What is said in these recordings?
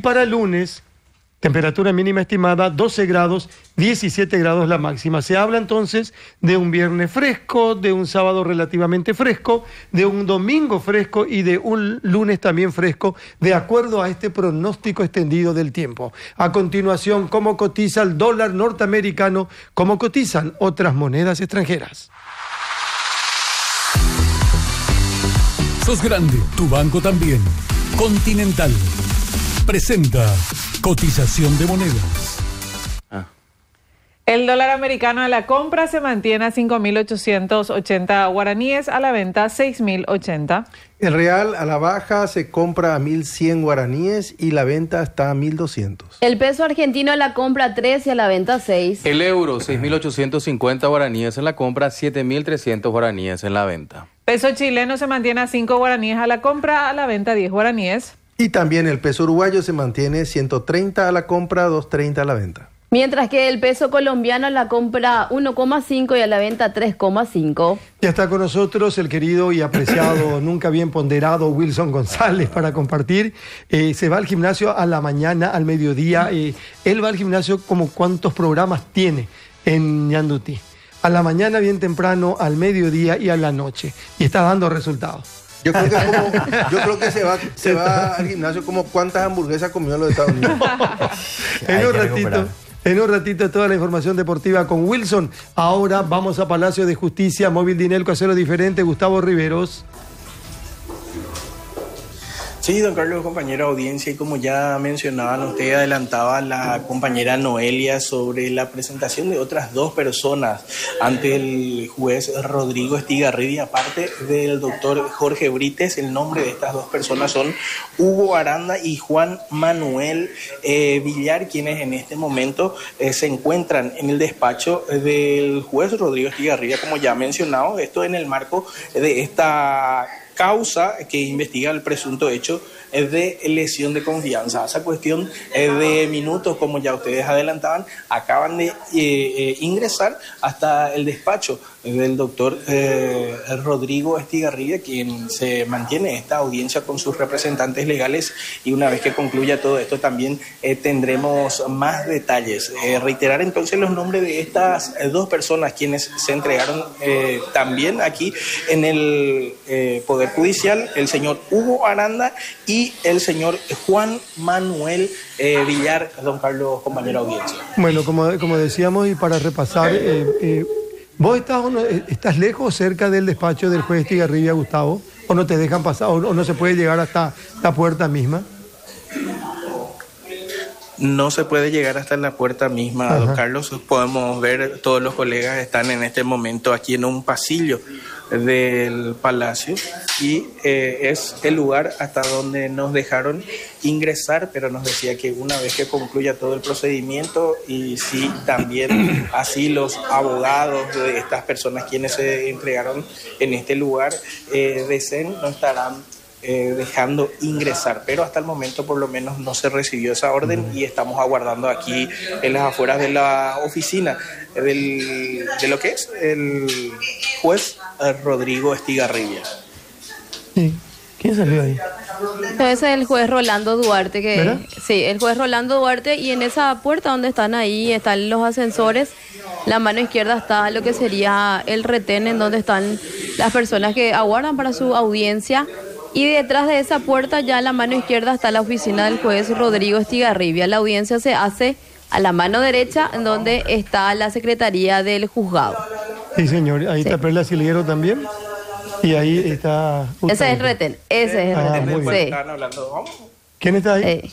para lunes, temperatura mínima estimada 12 grados, 17 grados la máxima. Se habla entonces de un viernes fresco, de un sábado relativamente fresco, de un domingo fresco y de un lunes también fresco, de acuerdo a este pronóstico extendido del tiempo. A continuación, ¿cómo cotiza el dólar norteamericano? ¿Cómo cotizan otras monedas extranjeras? Sos grande, tu banco también. Continental presenta cotización de monedas. El dólar americano a la compra se mantiene a 5.880 guaraníes, a la venta 6.080. El real a la baja se compra a 1.100 guaraníes y la venta está a 1.200. El peso argentino a la compra 3 y a la venta 6. El euro 6.850 guaraníes en la compra, 7.300 guaraníes en la venta. Peso chileno se mantiene a 5 guaraníes a la compra, a la venta 10 guaraníes. Y también el peso uruguayo se mantiene 130 a la compra, 230 a la venta. Mientras que el peso colombiano a la compra 1,5 y a la venta 3,5. Ya está con nosotros el querido y apreciado, nunca bien ponderado Wilson González para compartir. Se va al gimnasio a la mañana, al mediodía. Él va al gimnasio como cuántos programas tiene en Ñandutí. A la mañana bien temprano, al mediodía y a la noche. Y está dando resultados. Yo creo que se va al gimnasio como cuántas hamburguesas comió en los Estados Unidos. En un ratito toda la información deportiva con Wilson. Ahora vamos a Palacio de Justicia, Móvil Dinelco, hacerlo diferente. Gustavo Riveros. Sí, don Carlos, compañera audiencia, y como ya mencionaban, usted adelantaba la compañera Noelia sobre la presentación de otras dos personas ante el juez Rodrigo Estigarribia, aparte del doctor Jorge Brites. El nombre de estas dos personas son Hugo Aranda y Juan Manuel Villar, quienes en este momento se encuentran en el despacho del juez Rodrigo Estigarribia, como ya mencionado, esto en el marco de esta causa que investiga el presunto hecho de lesión de confianza. Esa cuestión de minutos, como ya ustedes adelantaban, acaban de ingresar hasta el despacho del doctor Rodrigo Estigarribia, quien se mantiene esta audiencia con sus representantes legales, y una vez que concluya todo esto también tendremos más detalles. Reiterar entonces los nombres de estas dos personas quienes se entregaron también aquí en el Poder Judicial: el señor Hugo Aranda y el señor Juan Manuel Villar. Don Carlos, compañero audiencia. Bueno, como decíamos, y para repasar, ¿vos estás lejos, cerca del despacho del juez Estigarribia, Gustavo? ¿O no te dejan pasar, o no se puede llegar hasta la puerta misma? No se puede llegar hasta la puerta misma, Ajá. Don Carlos. Podemos ver, todos los colegas están en este momento aquí en un pasillo del Palacio, y es el lugar hasta donde nos dejaron ingresar, pero nos decía que una vez que concluya todo el procedimiento, y si también así los abogados de estas personas quienes se entregaron en este lugar deseen, no estarán dejando ingresar, pero hasta el momento por lo menos no se recibió esa orden, y estamos aguardando aquí en las afueras de la oficina de lo que es el juez Rodrigo Estigarribia. Sí. ¿Quién salió ahí? Ese es el juez Rolando Duarte, ¿Verdad? Sí, el juez Rolando Duarte, y en esa puerta donde están ahí están los ascensores. La mano izquierda está lo que sería el retén, en donde están las personas que aguardan para su audiencia. Y detrás de esa puerta, ya a la mano izquierda, está la oficina del juez Rodrigo Estigarribia. La audiencia se hace a la mano derecha, en donde está la secretaría del juzgado. Sí, señor. Ahí está Perla Silguero también. Y ahí está... Ese es el retén. Ese es el retén. muy bien. Sí. Estaban hablando, ¿vamos? ¿Quién está ahí?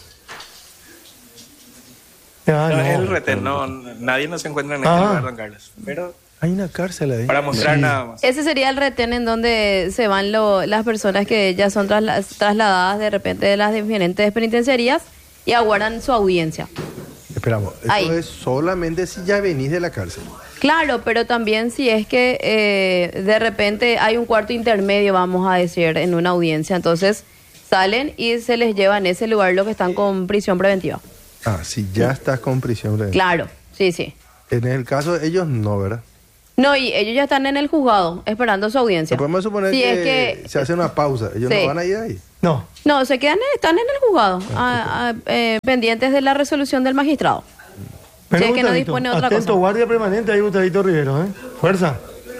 No, es el retén, no, nadie nos encuentra en este lugar, don Carlos. Pero Hay una cárcel ahí. para mostrar nada más. Ese sería el retén en donde se van las personas que ya son trasladadas de repente de las diferentes penitenciarías y aguardan su audiencia. Esperamos, eso Ahí. es solamente si ya venís de la cárcel. Claro, pero también si es que de repente hay un cuarto intermedio, vamos a decir, en una audiencia, entonces salen y se les lleva en ese lugar los que están con prisión preventiva. Ah, si ya estás con prisión preventiva. Claro, sí, sí. En el caso de ellos, no, ¿verdad? No, y ellos ya están en el juzgado esperando su audiencia. Podemos suponer Si que, es que se hace una pausa. Ellos Sí. no van a ir ahí. No. No, están en el juzgado, pendientes de la resolución del magistrado. Pero Si es que no Gustavito, dispone de otra atento, cosa. guardia permanente ahí, Gustavito Rivero, ¿eh? Fuerza.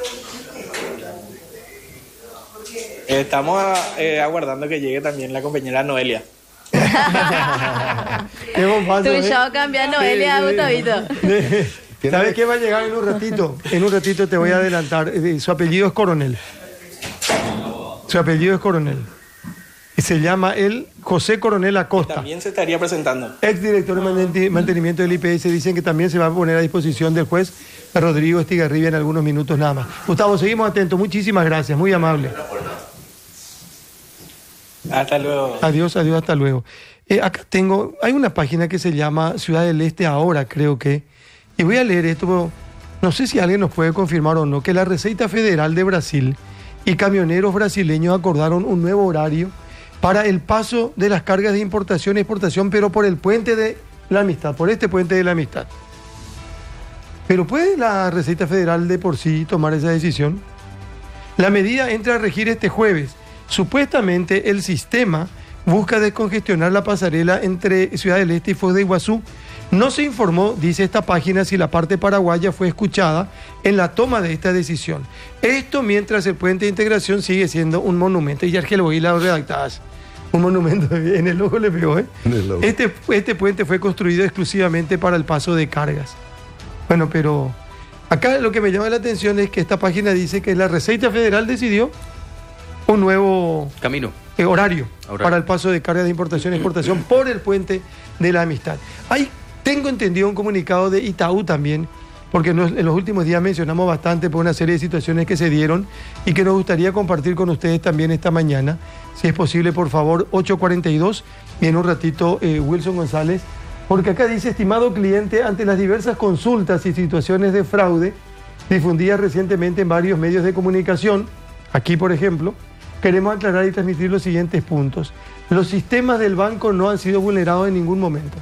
Estamos aguardando que llegue también la compañera Noelia. Qué bombazo, Tu ¿eh? show cambia Noelia a Gustavito. ¿Sabes qué va a llegar en un ratito? En un ratito te voy a adelantar. Su apellido es Coronel. Su apellido es Coronel. Y se llama él José Coronel Acosta. También se estaría presentando. Exdirector de mantenimiento del IPS. Dicen que también se va a poner a disposición del juez Rodrigo Estigarribia en algunos minutos nada más. Gustavo, seguimos atentos. Muchísimas gracias. Muy amable. Hasta luego. Adiós, hasta luego. Acá hay una página que se llama Ciudad del Este Ahora, creo que. Y voy a leer esto, pero no sé si alguien nos puede confirmar o no, que la Receita Federal de Brasil y camioneros brasileños acordaron un nuevo horario para el paso de las cargas de importación y exportación, pero por el puente de la Amistad, por este puente de la Amistad. ¿Pero puede la Receita Federal de por sí tomar esa decisión? La medida entra a regir este jueves. Supuestamente el sistema busca descongestionar la pasarela entre Ciudad del Este y Foz de Iguazú. No se informó, dice esta página, si la parte paraguaya fue escuchada en la toma de esta decisión. Esto mientras el puente de integración sigue siendo un monumento. Y Argel Boila redactadas. Un monumento, en el ojo le pegó, ¿eh? Este puente fue construido exclusivamente para el paso de cargas. Bueno, pero acá lo que me llama la atención es que esta página dice que la Receita Federal decidió un nuevo Camino. Horario para el paso de cargas de importación y exportación por el puente de la Amistad. Ahí tengo entendido un comunicado de Itaú también, porque en los últimos días mencionamos bastante por una serie de situaciones que se dieron y que nos gustaría compartir con ustedes también esta mañana. Si es posible, por favor, 8:42 y en un ratito Wilson González, porque acá dice: estimado cliente, ante las diversas consultas y situaciones de fraude difundidas recientemente en varios medios de comunicación, aquí por ejemplo, queremos aclarar y transmitir los siguientes puntos. Los sistemas del banco no han sido vulnerados en ningún momento.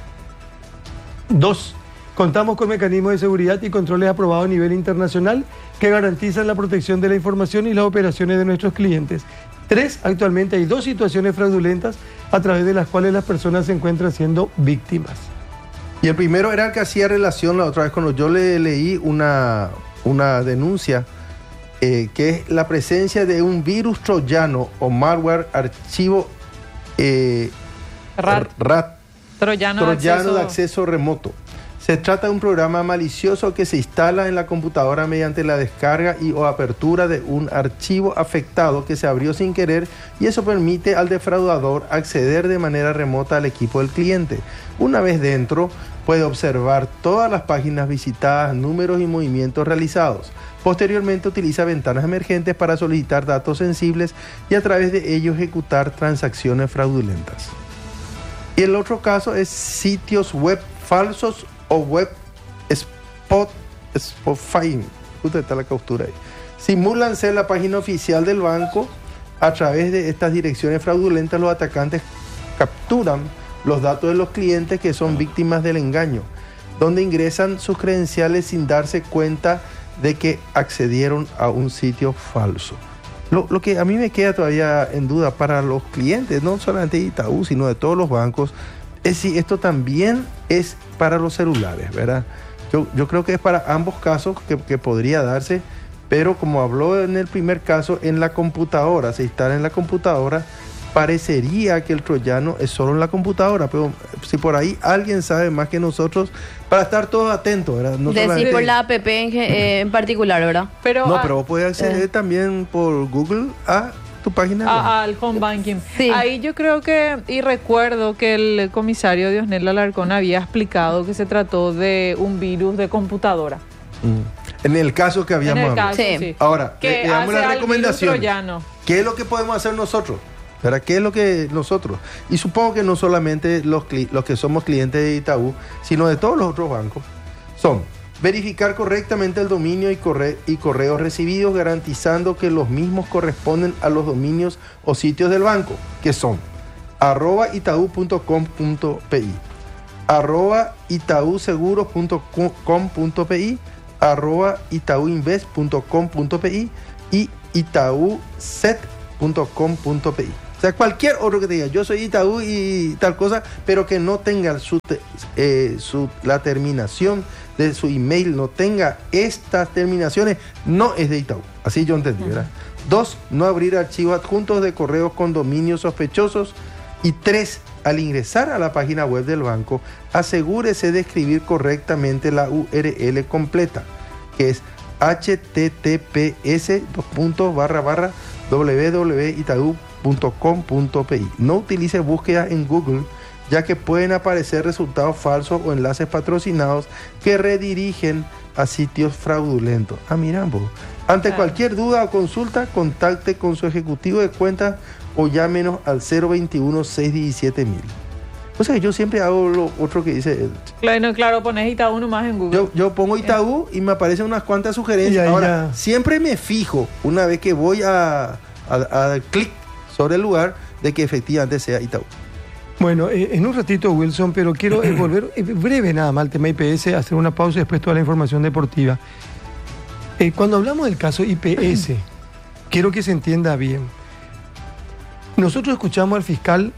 2. Contamos con mecanismos de seguridad y controles aprobados a nivel internacional que garantizan la protección de la información y las operaciones de nuestros clientes. 3. Actualmente hay 2 situaciones fraudulentas a través de las cuales las personas se encuentran siendo víctimas. Y el primero era el que hacía relación la otra vez cuando yo le leí una denuncia que es la presencia de un virus troyano o malware archivo RAT Troyano de acceso remoto. Se trata de un programa malicioso que se instala en la computadora mediante la descarga o apertura de un archivo afectado que se abrió sin querer, y eso permite al defraudador acceder de manera remota al equipo del cliente. Una vez dentro, puede observar todas las páginas visitadas, números y movimientos realizados. Posteriormente utiliza ventanas emergentes para solicitar datos sensibles y a través de ello ejecutar transacciones fraudulentas. Y el otro caso es sitios web falsos o web spotifying. Justo está la costura ahí. Simulan ser la página oficial del banco. A través de estas direcciones fraudulentas, los atacantes capturan los datos de los clientes que son víctimas del engaño, donde ingresan sus credenciales sin darse cuenta de que accedieron a un sitio falso. Lo que a mí me queda todavía en duda para los clientes, no solamente de Itaú, sino de todos los bancos, es si esto también es para los celulares, ¿verdad? Yo creo que es para ambos casos que podría darse, pero como habló en el primer caso, en la computadora, se instala en la computadora, parecería que el troyano es solo en la computadora, pero si por ahí alguien sabe más que nosotros, para estar todos atentos, ¿verdad? No Decir por la app en particular, ¿verdad? Pero vos puedes acceder también por Google a tu página. Al home banking. Sí. Ahí yo creo que, y recuerdo que el comisario Diosnel Alarcón había explicado que se trató de un virus de computadora. En el caso que habíamos hablado. Sí. Ahora, Que le damos hace la al recomendación. virus troyano. ¿Qué es lo que podemos hacer nosotros? ¿Verdad? ¿Qué es lo que nosotros? Y supongo que no solamente los que somos clientes de Itaú, sino de todos los otros bancos, son verificar correctamente el dominio y correos recibidos, garantizando que los mismos corresponden a los dominios o sitios del banco, que son @itau.com.pi, @itauseguros.com.pi, @itauinvest.com.pi y itauset.com.pi. O sea, cualquier otro que te diga, yo soy Itaú y tal cosa, pero que no tenga la terminación de su email, no tenga estas terminaciones, no es de Itaú. Así yo entendí, ¿verdad? 2, no abrir archivos adjuntos de correos con dominios sospechosos. Y 3, al ingresar a la página web del banco, asegúrese de escribir correctamente la URL completa, que es https://www.itau.com.pi. No utilice búsqueda en Google, ya que pueden aparecer resultados falsos o enlaces patrocinados que redirigen a sitios fraudulentos. Mira, ante cualquier duda o consulta, contacte con su ejecutivo de cuentas o llámenos al 021-617-1000. O sea, yo siempre hago lo otro que dice él. Claro, pones Itaú nomás en Google. Yo pongo Itaú y me aparecen unas cuantas sugerencias. Ahora, siempre me fijo, una vez que voy a clic sobre el lugar, de que efectivamente sea Itaú. Bueno, en un ratito, Wilson, pero quiero volver breve nada más al tema IPS, hacer una pausa y después toda la información deportiva. Cuando hablamos del caso IPS, quiero que se entienda bien. Nosotros escuchamos al fiscal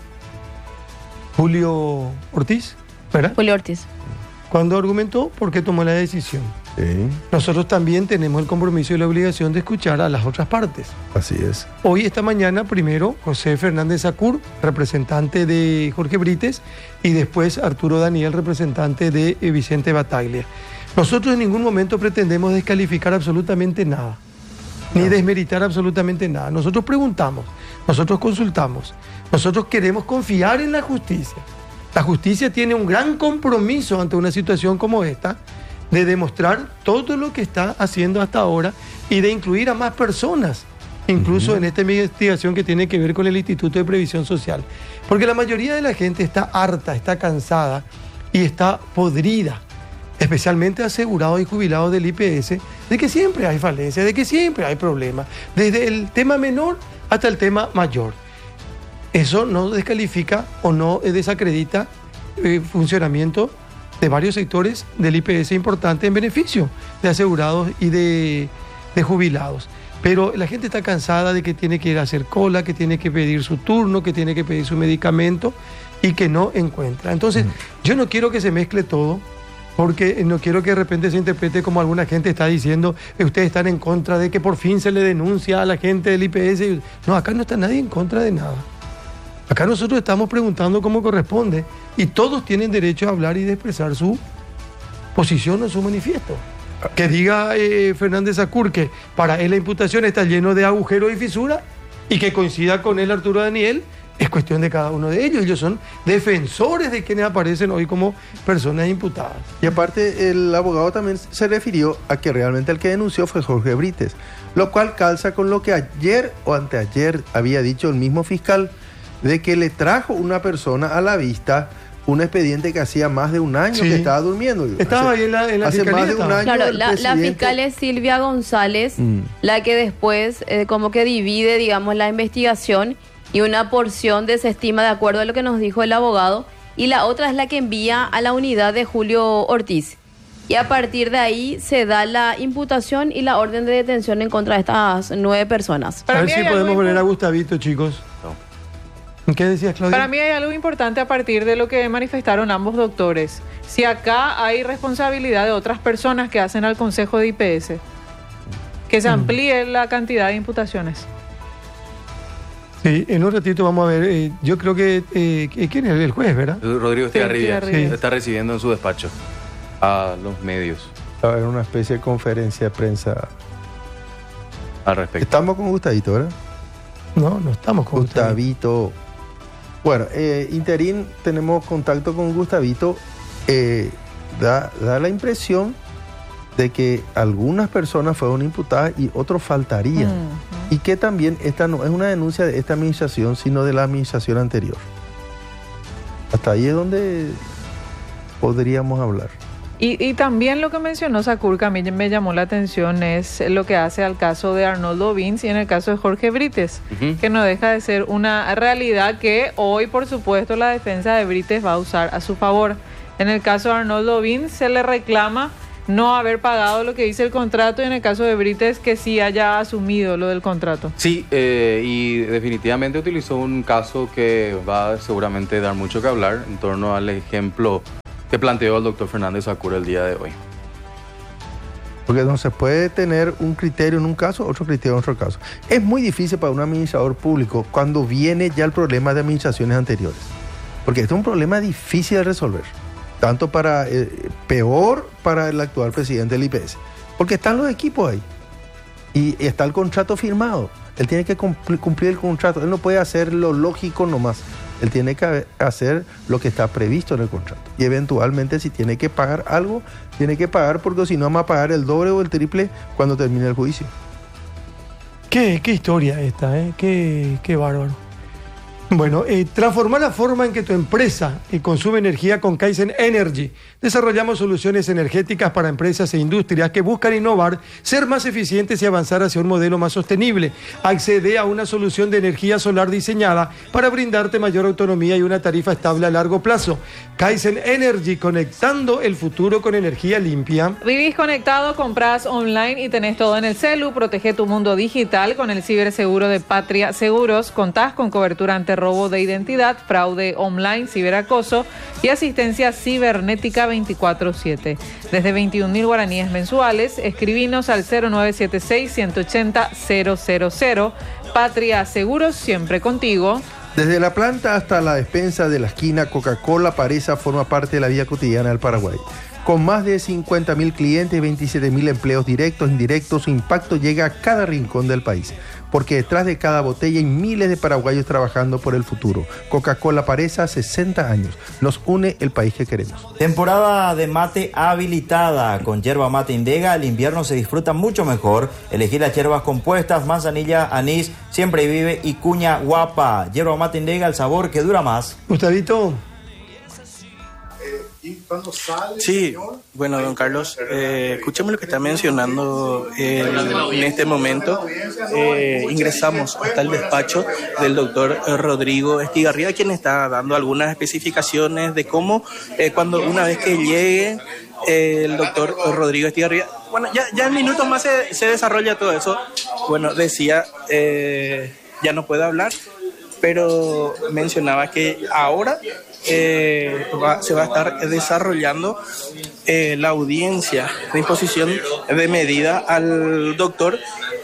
Julio Ortiz, ¿verdad? Julio Ortiz. Cuando argumentó por qué tomó la decisión. Sí. Nosotros también tenemos el compromiso y la obligación de escuchar a las otras partes. Así es. Hoy, esta mañana, primero José Fernández Sacur, representante de Jorge Brites, y después Arturo Daniel, representante de Vicente Bataglia. Nosotros en ningún momento pretendemos descalificar absolutamente nada, ni desmeritar absolutamente nada. Nosotros preguntamos, nosotros consultamos, nosotros queremos confiar en la justicia. La justicia tiene un gran compromiso ante una situación como esta, de demostrar todo lo que está haciendo hasta ahora y de incluir a más personas, incluso en esta investigación que tiene que ver con el Instituto de Previsión Social. Porque la mayoría de la gente está harta, está cansada y está podrida, especialmente asegurados y jubilados del IPS, de que siempre hay falencias, de que siempre hay problemas, desde el tema menor hasta el tema mayor. Eso no descalifica o no desacredita el funcionamiento de varios sectores del IPS importante en beneficio de asegurados y de jubilados. Pero la gente está cansada de que tiene que ir a hacer cola, que tiene que pedir su turno, que tiene que pedir su medicamento y que no encuentra. Entonces, yo no quiero que se mezcle todo, porque no quiero que de repente se interprete como alguna gente está diciendo que ustedes están en contra de que por fin se le denuncia a la gente del IPS. No, acá no está nadie en contra de nada. Acá nosotros estamos preguntando cómo corresponde y todos tienen derecho a hablar y de expresar su posición o su manifiesto. Que diga Fernández Sacur que para él la imputación está lleno de agujeros y fisuras y que coincida con él Arturo Daniel, es cuestión de cada uno de ellos. Ellos son defensores de quienes aparecen hoy como personas imputadas. Y aparte, el abogado también se refirió a que realmente el que denunció fue Jorge Brites, lo cual calza con lo que ayer o anteayer había dicho el mismo fiscal, de que le trajo una persona a la vista un expediente que hacía más de un año que estaba durmiendo. Estaba ahí en la hace fiscalía. Más de un año. Claro, la fiscal es Silvia González, la que después como que divide, digamos, la investigación y una porción desestima de acuerdo a lo que nos dijo el abogado, y la otra es la que envía a la unidad de Julio Ortiz. Y a partir de ahí se da la imputación y la orden de detención en contra de estas 9 personas. A ver si podemos poner a Gustavito, chicos. ¿Qué decías, Claudia? Para mí hay algo importante a partir de lo que manifestaron ambos doctores. Si acá hay responsabilidad de otras personas que hacen al Consejo de IPS, que se amplíe la cantidad de imputaciones. Sí, en un ratito vamos a ver. Yo creo que... ¿quién es el juez, verdad? Rodrigo Estigarribia. Sí. Está recibiendo en su despacho a los medios Va a haber una especie de conferencia de prensa al respecto. Estamos con Gustavito, ¿verdad? No estamos con Gustavito. Bueno, interín, tenemos contacto con Gustavito. Da la impresión de que algunas personas fueron imputadas y otros faltarían. Y que también esta no es una denuncia de esta administración, sino de la administración anterior. Hasta ahí es donde podríamos hablar. Y también lo que mencionó Sacur, que a mí me llamó la atención, es lo que hace al caso de Arnoldo Vins y en el caso de Jorge Brites, que no deja de ser una realidad que hoy, por supuesto, la defensa de Brites va a usar a su favor. En el caso de Arnoldo Vins se le reclama no haber pagado lo que dice el contrato, y en el caso de Brites que sí haya asumido lo del contrato. Sí, y definitivamente utilizó un caso que va seguramente a dar mucho que hablar en torno al ejemplo que planteó el doctor Fernández Sacura el día de hoy. Porque no se puede tener un criterio en un caso, otro criterio en otro caso. Es muy difícil para un administrador público cuando viene ya el problema de administraciones anteriores. Porque este es un problema difícil de resolver. Tanto para, peor para el actual presidente del IPS. Porque están los equipos ahí. Y está el contrato firmado. Él tiene que cumplir el contrato. Él no puede hacer lo lógico nomás. Él tiene que hacer lo que está previsto en el contrato. Y eventualmente si tiene que pagar algo, tiene que pagar, porque si no va a pagar el doble o el triple cuando termine el juicio. Qué historia esta, ¿eh? Qué bárbaro. Bueno, transformar la forma en que tu empresa consume energía con Kaizen Energy. Desarrollamos soluciones energéticas para empresas e industrias que buscan innovar, ser más eficientes y avanzar hacia un modelo más sostenible. Accede a una solución de energía solar diseñada para brindarte mayor autonomía y una tarifa estable a largo plazo. Kaizen Energy, conectando el futuro con energía limpia. Vivís conectado, compras online y tenés todo en el celu. Protege tu mundo digital con el ciberseguro de Patria Seguros. Contás con cobertura ante robo de identidad, fraude online, ciberacoso y asistencia cibernética 24/7. Desde 21.000 guaraníes mensuales, escribinos al 0976-180-000. Patria Seguros, siempre contigo. Desde la planta hasta la despensa de la esquina, Coca-Cola Paresa forma parte de la vida cotidiana del Paraguay. Con más de 50.000 clientes y 27.000 empleos directos e indirectos, su impacto llega a cada rincón del país. Porque detrás de cada botella hay miles de paraguayos trabajando por el futuro. Coca-Cola Paresa, 60 años. Nos une el país que queremos. Temporada de mate habilitada. Con yerba mate Indega, el invierno se disfruta mucho mejor. Elegí las hierbas compuestas, manzanilla, anís, siempre vive y cuña guapa. Yerba mate Indega, el sabor que dura más. Gustavito. Sí, bueno, don Carlos, escuchemos lo que está mencionando en este momento. Ingresamos hasta el despacho del doctor Rodrigo Estigarribia, quien está dando algunas especificaciones de cómo, cuando una vez que llegue el doctor Rodrigo Estigarribia, bueno, ya en minutos más se desarrolla todo eso. Bueno, decía, ya no puedo hablar, pero mencionaba que ahora se va a estar desarrollando la audiencia de imposición de medida al doctor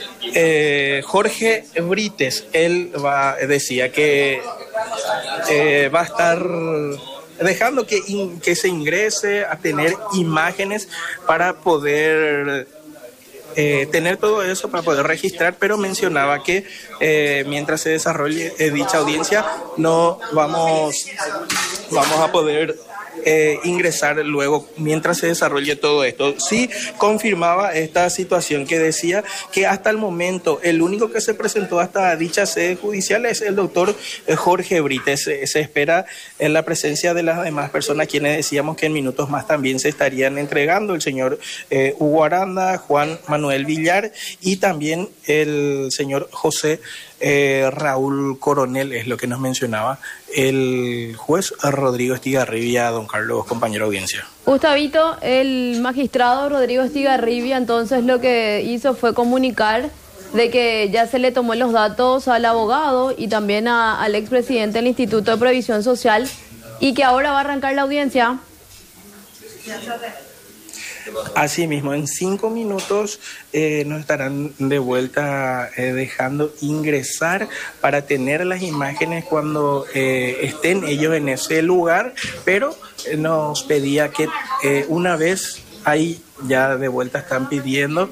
Jorge Brites. Él decía que va a estar dejando que se ingrese a tener imágenes para poder tener todo eso, para poder registrar, pero mencionaba que mientras se desarrolle dicha audiencia no vamos a poder ingresar luego mientras se desarrolle todo esto. Sí confirmaba esta situación que decía que hasta el momento el único que se presentó hasta dicha sede judicial es el doctor Jorge Brites. Se espera en la presencia de las demás personas, quienes decíamos que en minutos más también se estarían entregando: el señor Hugo Aranda, Juan Manuel Villar y también el señor José Raúl Coronel, es lo que nos mencionaba el juez Rodrigo Estigarribia. Don Carlos, compañero audiencia. Gustavito, el magistrado Rodrigo Estigarribia entonces lo que hizo fue comunicar de que ya se le tomó los datos al abogado y también al expresidente del Instituto de Previsión Social, y que ahora va a arrancar la audiencia. Así mismo, en 5 minutos nos estarán de vuelta dejando ingresar para tener las imágenes cuando estén ellos en ese lugar, pero nos pedía que una vez ahí ya de vuelta están pidiendo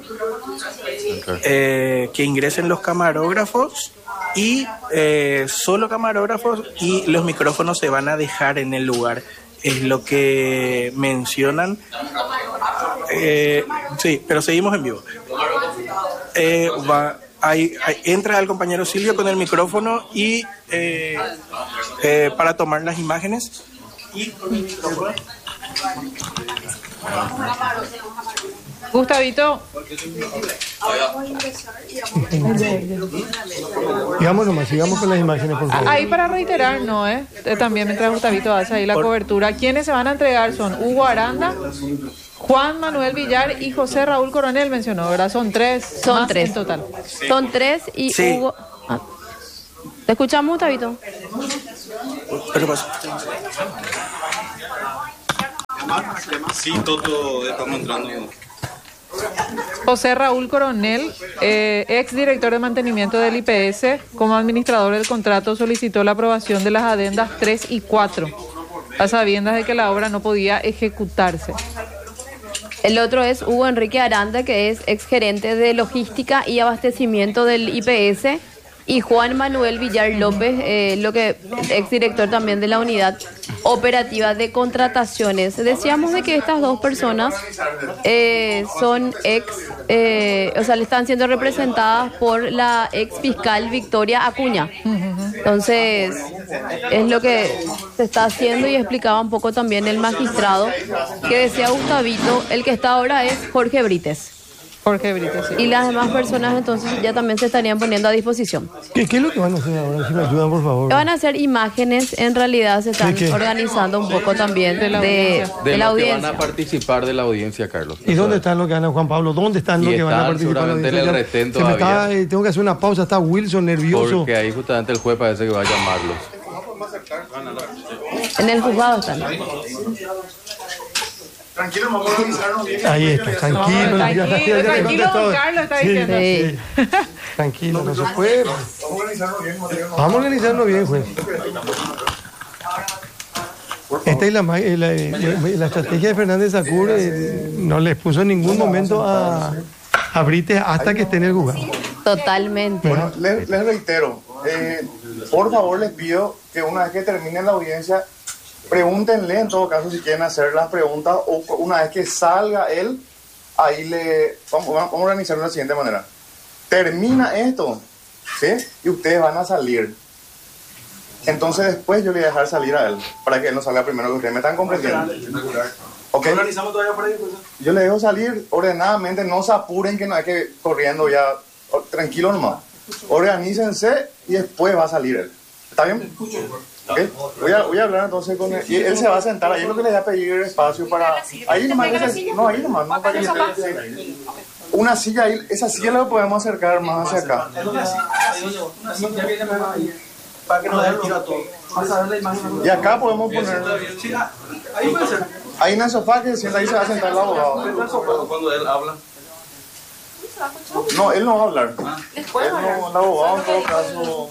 que ingresen los camarógrafos y solo camarógrafos, y los micrófonos se van a dejar en el lugar. Es lo que mencionan. Sí, pero seguimos en vivo. Entra el compañero Silvio con el micrófono y para tomar las imágenes. Y con el micrófono. Gustavito. Sigamos con las imágenes, por favor. Ahí para reiterar, ¿no? También mientras Gustavito hace ahí la cobertura, ¿quiénes se van a entregar? Son Hugo Aranda, Juan Manuel Villar y José Raúl Coronel mencionó, ¿verdad? Son tres. Son más tres. en total. Son tres y Sí. Hugo... Ah. ¿Te escuchamos, Gustavito? Pero pasa. Sí, Toto, estamos entrando. José Raúl Coronel, ex director de mantenimiento del IPS, como administrador del contrato, solicitó la aprobación de las adendas 3 y 4, a sabiendas de que la obra no podía ejecutarse. El otro es Hugo Enrique Aranda, que es ex gerente de logística y abastecimiento del IPS, y Juan Manuel Villar López, ex director también de la unidad operativa de contrataciones. Decíamos de que estas dos personas son le están siendo representadas por la ex fiscal Victoria Acuña. Entonces, es lo que se está haciendo, y explicaba un poco también el magistrado, que decía Gustavito, el que está ahora es Jorge Brites. Jorge Brito, sí. Y las demás personas entonces ya también se estarían poniendo a disposición. ¿Qué es lo que van a hacer ahora? Si me ayudan, por favor. Van a hacer imágenes, en realidad se están ¿De qué? organizando un poco también de la De audiencia. los que van a participar de la audiencia, Carlos. ¿Y dónde están los que van a, Juan Pablo? ¿Dónde están los Y que van a están participar? seguramente en el retén Se me está, todavía. tengo que hacer una pausa, está Wilson nervioso. Porque ahí justamente el juez parece que va a llamarlos. En el juzgado están. Tranquilo, vamos a organizarnos bien. Ahí está, tranquilo. Tranquilo, don Carlos está diciendo. Sí. Tranquilo, no se puede. Vamos a organizarnos bien, Mateo. Vamos a organizarlo bien, juez. Esta es la estrategia de Fernández Sacur. No les puso en ningún momento a Brites hasta que esté en el juzgado. Totalmente. Bueno, les reitero, por favor les pido que una vez que termine la audiencia, pregúntenle en todo caso si quieren hacer las preguntas, o una vez que salga él, ahí vamos a organizarlo de la siguiente manera. Termina esto, ¿sí? Y ustedes van a salir. Entonces después yo le voy a dejar salir a él, para que él no salga primero, que ustedes me están comprendiendo. ¿Ok? ¿Organizamos todavía por ahí? Yo le dejo salir ordenadamente, no se apuren que no hay que corriendo ya, tranquilo nomás. Organícense y después va a salir él. ¿Está bien? ¿Okay? Voy a hablar entonces con él. Y él se va a sentar ahí, lo que le voy a pedir espacio para... Ahí nomás, no, ahí nomás, no para que se... Una silla ahí, esa silla la podemos acercar más hacia acá. Para que nos dé el tiro a todos. Vas a ver la imagen. Y acá podemos poner... Ahí puede ser. Ahí en el sofá que se sienta, ahí se va a sentar el abogado. Cuando él habla. No, él no va a hablar. Él no, el abogado en todo caso...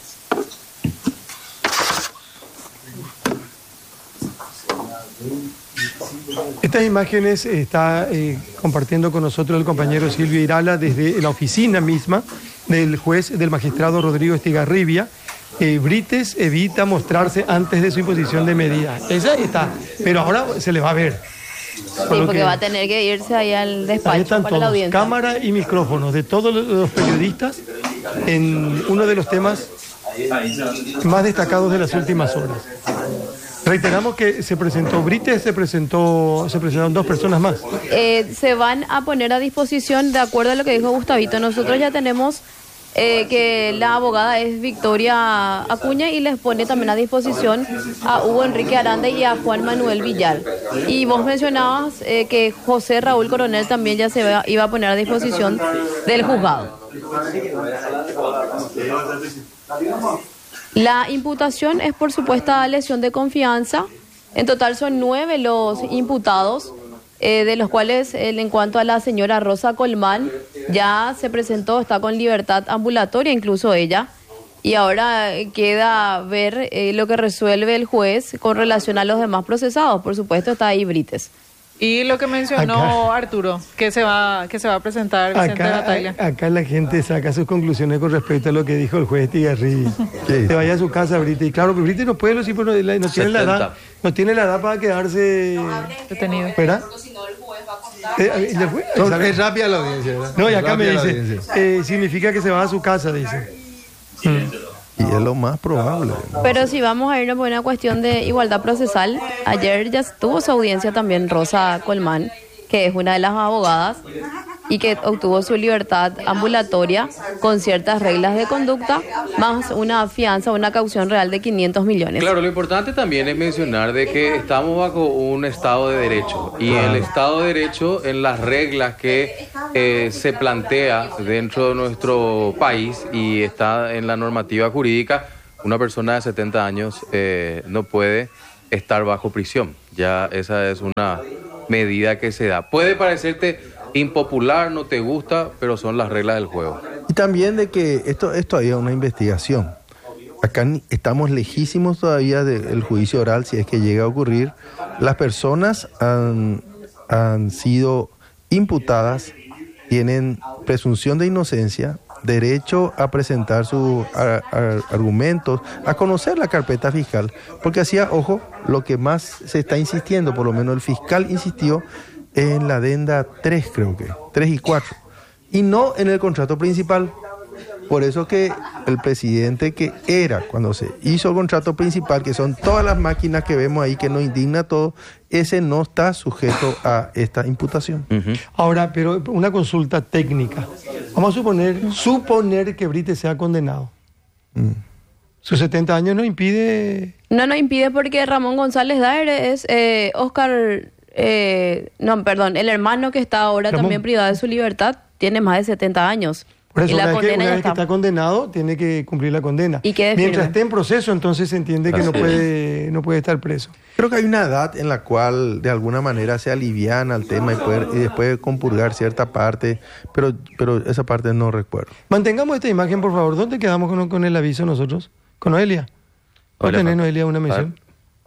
Estas imágenes está compartiendo con nosotros el compañero Silvio Irala desde la oficina misma del juez, del magistrado Rodrigo Estigarribia. Brites evita mostrarse antes de su imposición de medida. Esa está, pero ahora se le va a ver. Sí, porque va a tener que irse ahí al Ahí despacho están para la todos, audiencia. cámara y micrófonos de todos los periodistas en uno de los temas más destacados de las últimas horas. Reiteramos que se presentó Brites, se presentaron dos personas más. Se van a poner a disposición, de acuerdo a lo que dijo Gustavito. Nosotros ya tenemos que la abogada es Victoria Acuña, y les pone también a disposición a Hugo Enrique Aranda y a Juan Manuel Villar. Y vos mencionabas que José Raúl Coronel también ya iba a poner a disposición del juzgado. La imputación es por supuesta lesión de confianza. En total son 9 los imputados, de los cuales en cuanto a la señora Rosa Colmán ya se presentó, está con libertad ambulatoria incluso ella, y ahora queda ver lo que resuelve el juez con relación a los demás procesados. Por supuesto está ahí Brites. Y lo que mencionó Arturo, que se va a presentar Vicente Bataglia. Acá la gente saca sus conclusiones con respecto a lo que dijo el juez Estigarribia. Se vaya a su casa, Brites. Y claro, pero Brites no puede, no tiene la edad. No tiene la edad para quedarse detenido. ¿Espera? Es rápida la audiencia, ¿verdad? No, y acá me dice, significa que se va a su casa, dice. Y es lo más probable. Pero si vamos a irnos por una cuestión de igualdad procesal, ayer ya tuvo su audiencia también Rosa Colmán, que es una de las abogadas, y que obtuvo su libertad ambulatoria con ciertas reglas de conducta, más una fianza, una caución real de 500 millones. Claro, lo importante también es mencionar de que estamos bajo un Estado de Derecho y el Estado de Derecho, en las reglas que se plantea dentro de nuestro país y está en la normativa jurídica, una persona de 70 años no puede estar bajo prisión. Ya esa es una medida que se da. Puede parecerte impopular, no te gusta, pero son las reglas del juego. Y también de que esto había una investigación. Acá estamos lejísimos todavía del juicio oral, si es que llega a ocurrir. Las personas han sido imputadas, tienen presunción de inocencia, derecho a presentar sus argumentos, a conocer la carpeta fiscal, porque hacía, ojo, lo que más se está insistiendo, por lo menos el fiscal insistió en la adenda 3, creo que, 3 y 4, y no en el contrato principal. Por eso que el presidente que era, cuando se hizo el contrato principal, que son todas las máquinas que vemos ahí, que nos indigna todo, ese no está sujeto a esta imputación. Ahora, pero una consulta técnica. Vamos a suponer que Brites sea condenado. Sus 70 años no impide... No impide porque Ramón González Daer es el hermano que está ahora también privado de su libertad, tiene más de 70 años. Por eso, y la una vez condena que está condenado, tiene que cumplir la condena. ¿Y qué mientras esté en proceso, entonces se entiende que no puede estar preso. Creo que hay una edad en la cual de alguna manera se aliviana el tema y después compurgar cierta parte, pero esa parte no recuerdo. Mantengamos esta imagen, por favor. ¿Dónde quedamos con el aviso nosotros? ¿Con Noelia? ¿O tenés, Noelia, una mención?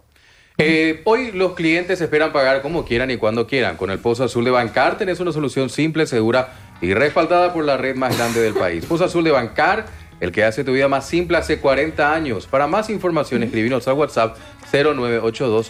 Hoy los clientes esperan pagar como quieran y cuando quieran. Con el Pozo Azul de Bancar tenés una solución simple, segura y respaldada por la red más grande del país. Pozo Azul de Bancar, el que hace tu vida más simple hace 40 años. Para más información, escribinos al WhatsApp 0982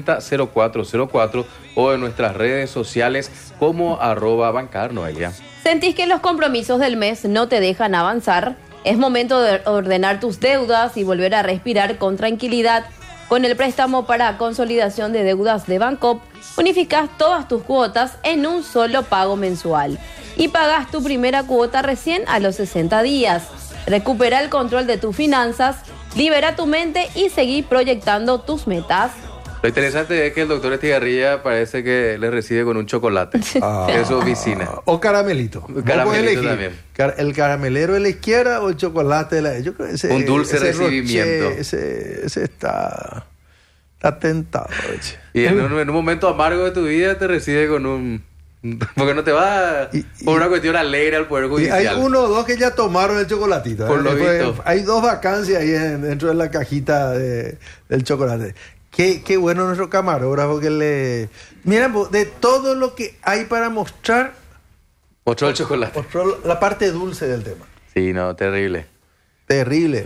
800404 o en nuestras redes sociales como @bancar, Noelia. ¿Sentís que los compromisos del mes no te dejan avanzar? Es momento de ordenar tus deudas y volver a respirar con tranquilidad. Con el préstamo para consolidación de deudas de Bancop, unificás todas tus cuotas en un solo pago mensual y pagás tu primera cuota recién a los 60 días. Recupera el control de tus finanzas, libera tu mente y seguí proyectando tus metas. Lo interesante es que el doctor Estigarribia parece que le recibe con un chocolate en su oficina. O caramelito. Caramelito también. El caramelero de la izquierda o el chocolate de la... Yo creo que un dulce recibimiento. Ese está tentado. Y en un momento amargo de tu vida te recibe con un... Porque no te va por una cuestión alegre al Poder Judicial. Y hay uno o dos que ya tomaron el chocolatito. Por lo visto. Hay 2 vacancias ahí dentro de la cajita del chocolate. Qué bueno nuestro camarógrafo que le... Mira, de todo lo que hay para mostrar... Mostró el chocolate. Mostró la parte dulce del tema. Sí, no, terrible. Terrible.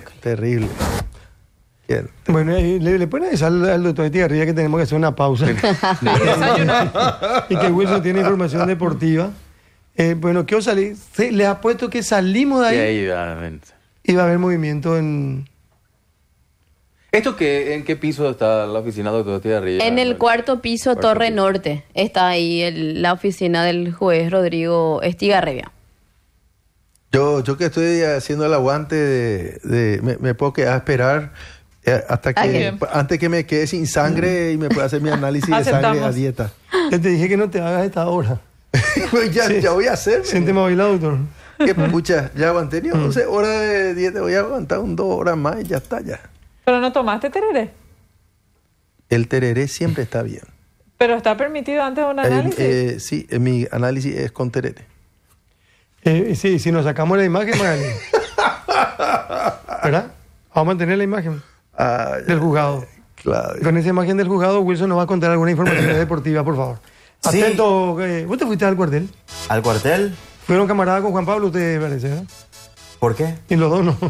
Bien. Bueno, le pueden avisar al doctor Estigarribia que tenemos que hacer una pausa. Y que Wilson tiene información deportiva. Bueno, ¿qué os salí? Sí, les apuesto que salimos de ahí. Y va a haber movimiento en... ¿Esto en qué piso está la oficina del doctor Estigarribia? En el 4º piso, Torre Norte. Está ahí la oficina del juez Rodrigo Estigarribia. Yo que estoy haciendo el aguante me puedo quedar a esperar hasta que antes que me quede sin sangre y me pueda hacer mi análisis de sangre a dieta. Te dije que no te hagas esta hora. Pues ya voy a hacer. Siénteme bailado, doctor. Que pucha, ya aguanté 11 horas de dieta, voy a aguantar 2 horas más y ya está ya. ¿Pero no tomaste tereré? El tereré siempre está bien. ¿Pero está permitido antes de un análisis? Sí, mi análisis es con tereré. Sí, si nos sacamos la imagen, Magali. ¿Verdad? Vamos a mantener la imagen del juzgado. Claro. Con esa imagen del juzgado, Wilson nos va a contar alguna información deportiva, por favor. Sí. Atento. ¿Vos te fuiste al cuartel? ¿Al cuartel? Fueron camaradas con Juan Pablo, ustedes parece, ¿verdad? ¿Por qué? Y los dos no.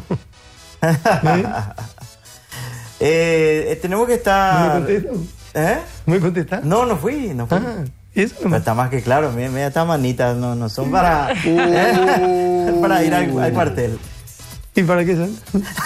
Tenemos que estar... ¿Me contestas? No fui. Eso no. Está más que claro, mira estas manitas no son para, para ir al cuartel. ¿Y para qué son?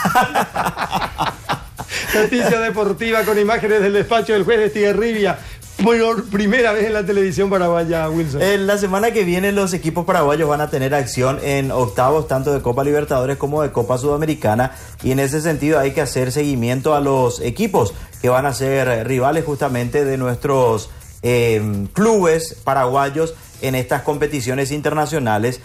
Noticia deportiva con imágenes del despacho del juez Estigarribia. por primera vez en la televisión paraguaya, Wilson. La semana que viene los equipos paraguayos van a tener acción en octavos tanto de Copa Libertadores como de Copa Sudamericana, y en ese sentido hay que hacer seguimiento a los equipos que van a ser rivales justamente de nuestros clubes paraguayos en estas competiciones internacionales.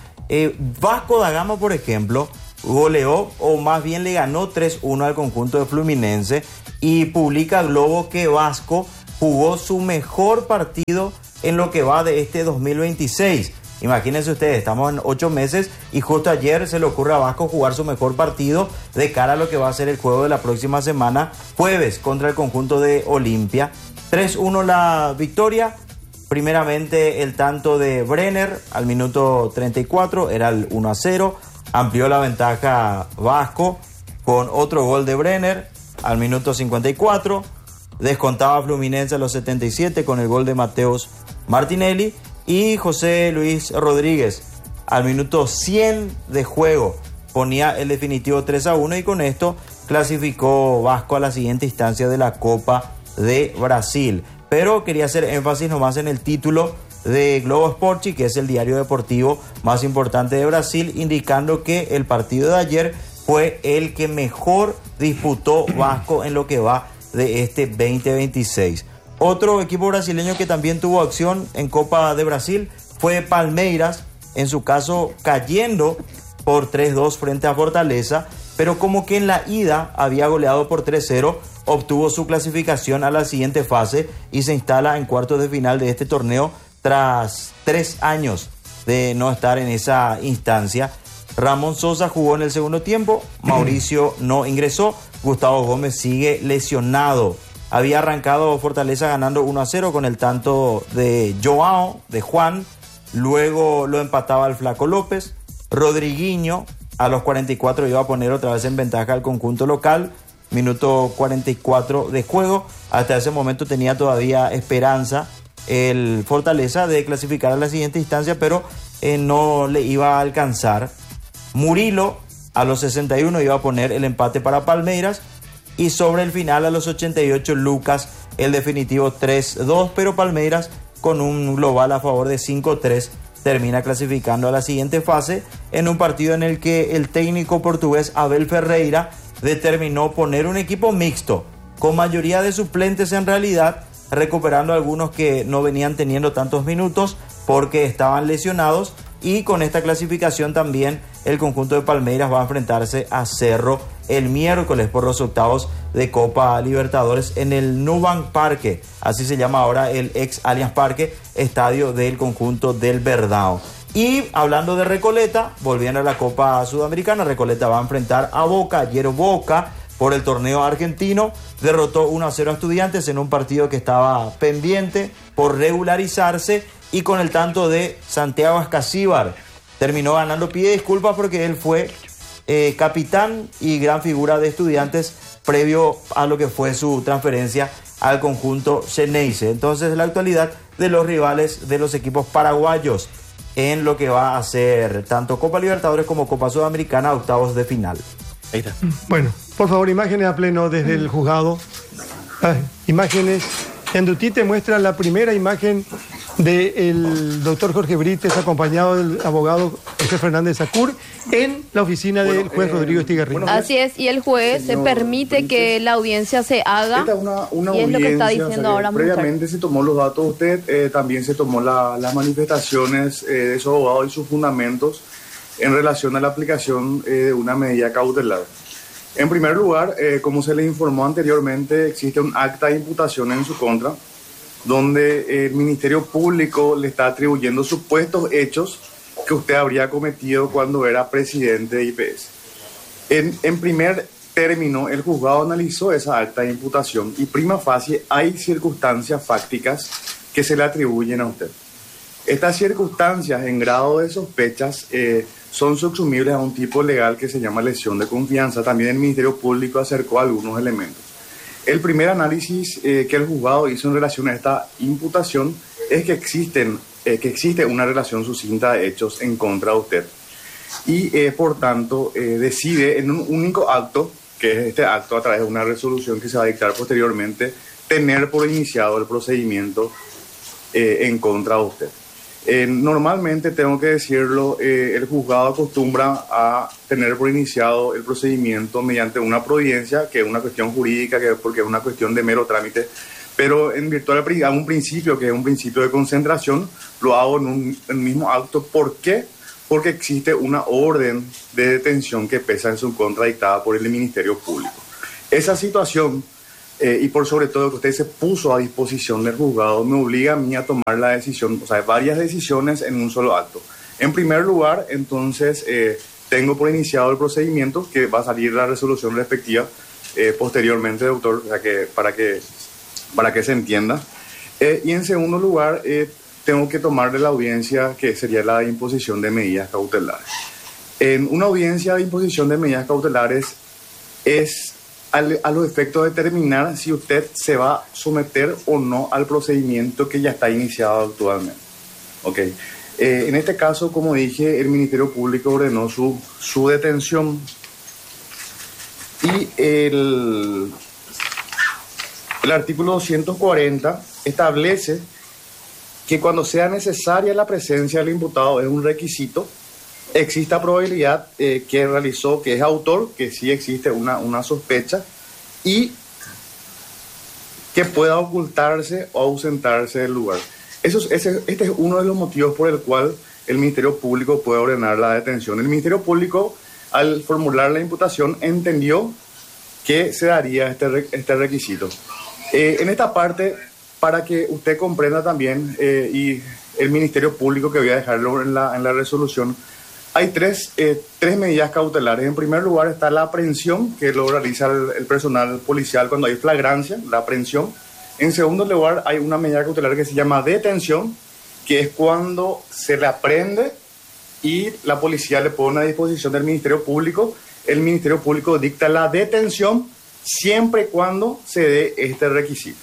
Vasco da Gama, por ejemplo, goleó, o más bien le ganó 3-1 al conjunto de Fluminense, y publica Globo que Vasco jugó su mejor partido en lo que va de este 2026. Imagínense ustedes, estamos en 8 meses y justo ayer se le ocurre a Vasco jugar su mejor partido de cara a lo que va a ser el juego de la próxima semana, jueves, contra el conjunto de Olimpia. 3-1 la victoria. Primeramente el tanto de Brenner al minuto 34, era el 1-0. Amplió la ventaja Vasco con otro gol de Brenner al minuto 54. Descontaba Fluminense a los 77 con el gol de Mateus Martinelli, y José Luis Rodríguez al minuto 100 de juego ponía el definitivo 3-1, y con esto clasificó Vasco a la siguiente instancia de la Copa de Brasil. Pero quería hacer énfasis nomás en el título de Globo Esporte, que es el diario deportivo más importante de Brasil, indicando que el partido de ayer fue el que mejor disputó Vasco en lo que va de este 2026. Otro equipo brasileño que también tuvo acción en Copa de Brasil fue Palmeiras, en su caso cayendo por 3-2 frente a Fortaleza, pero como que en la ida había goleado por 3-0, obtuvo su clasificación a la siguiente fase y se instala en cuartos de final de este torneo tras 3 años de no estar en esa instancia. Ramón Sosa jugó en el segundo tiempo, Mauricio no ingresó, Gustavo Gómez sigue lesionado. Había arrancado Fortaleza ganando 1-0 con el tanto de Joao, de Juan, luego lo empataba el Flaco López, Rodriguinho a los 44 iba a poner otra vez en ventaja al conjunto local, minuto 44 de juego. Hasta ese momento tenía todavía esperanza el Fortaleza de clasificar a la siguiente instancia, pero no le iba a alcanzar. Murilo a los 61 iba a poner el empate para Palmeiras, y sobre el final a los 88 Lucas el definitivo 3-2, pero Palmeiras con un global a favor de 5-3 termina clasificando a la siguiente fase, en un partido en el que el técnico portugués Abel Ferreira determinó poner un equipo mixto, con mayoría de suplentes en realidad, recuperando algunos que no venían teniendo tantos minutos porque estaban lesionados, y con esta clasificación también el conjunto de Palmeiras va a enfrentarse a Cerro el miércoles por los octavos de Copa Libertadores en el Nubank Parque, así se llama ahora el ex Allianz Parque, estadio del conjunto del Verdão. Y hablando de Recoleta, volviendo a la Copa Sudamericana, Recoleta va a enfrentar a Boca. Ayer Boca, por el torneo argentino, derrotó 1-0 a Estudiantes en un partido que estaba pendiente por regularizarse, y con el tanto de Santiago Ascasíbar terminó ganando. Pide disculpas porque él fue capitán y gran figura de Estudiantes previo a lo que fue su transferencia al conjunto Xeneize. Entonces, la actualidad de los rivales de los equipos paraguayos en lo que va a ser tanto Copa Libertadores como Copa Sudamericana, octavos de final. Ahí está. Bueno, por favor, imágenes a pleno desde el juzgado. Imágenes. Yanduti te muestra la primera imagen del doctor Jorge Brites, acompañado del abogado José Fernández Sacur, en la oficina del juez Rodrigo Estigarribia. Así es, y el juez se permite que la audiencia se haga, esta es una y es lo que está diciendo, o sea, ahora. previamente se tomó los datos de usted, también se tomó las manifestaciones de su abogado y sus fundamentos en relación a la aplicación de una medida cautelar. En primer lugar, como se le informó anteriormente, existe un acta de imputación en su contra, donde el Ministerio Público le está atribuyendo supuestos hechos que usted habría cometido cuando era presidente de IPS. En primer término, el juzgado analizó esa acta de imputación y prima facie hay circunstancias fácticas que se le atribuyen a usted. Estas circunstancias en grado de sospechas son subsumibles a un tipo legal que se llama lesión de confianza. También el Ministerio Público acercó algunos elementos. El primer análisis que el juzgado hizo en relación a esta imputación es que existe una relación sucinta de hechos en contra de usted. Y por tanto decide en un único acto, que es este acto a través de una resolución que se va a dictar posteriormente, tener por iniciado el procedimiento en contra de usted. Normalmente, tengo que decirlo, el juzgado acostumbra a tener por iniciado el procedimiento mediante una providencia, que es una cuestión jurídica, porque es una cuestión de mero trámite, pero en virtud de un principio, que es un principio de concentración, lo hago en un mismo acto. ¿Por qué? Porque existe una orden de detención que pesa en su contra dictada por el Ministerio Público. Esa situación, y por sobre todo que usted se puso a disposición del juzgado, me obliga a mí a tomar la decisión, o sea, varias decisiones en un solo acto. En primer lugar, entonces, tengo por iniciado el procedimiento, que va a salir la resolución respectiva posteriormente, doctor, o sea, para que se entienda. Y en segundo lugar, tengo que tomarle la audiencia, que sería la de imposición de medidas cautelares. En una audiencia de imposición de medidas cautelares es a los efectos de determinar si usted se va a someter o no al procedimiento que ya está iniciado actualmente. Okay. En este caso, como dije, el Ministerio Público ordenó su detención y el artículo 240 establece que cuando sea necesaria la presencia del imputado, es un requisito, exista probabilidad que realizó, que es autor, que sí existe una sospecha, y que pueda ocultarse o ausentarse del lugar. Este es uno de los motivos por el cual el Ministerio Público puede ordenar la detención. El Ministerio Público, al formular la imputación, entendió que se daría este requisito. En esta parte, para que usted comprenda también, y el Ministerio Público, que voy a dejarlo en la resolución, hay tres medidas cautelares. En primer lugar está la aprehensión, que lo realiza el personal policial cuando hay flagrancia, la aprehensión. En segundo lugar hay una medida cautelar que se llama detención, que es cuando se le aprehende y la policía le pone a disposición del Ministerio Público. El Ministerio Público dicta la detención siempre y cuando se dé este requisito.